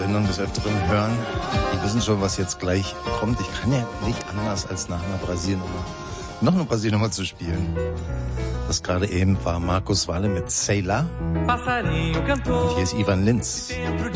Sendung des Öfteren hören, die wissen schon, was jetzt gleich kommt. Ich kann ja nicht anders, als nach einer Brasilien-Nummer noch eine Brasilien-Nummer zu spielen. Das gerade eben war Markus Walle mit Sailor. Und hier ist Ivan Lins.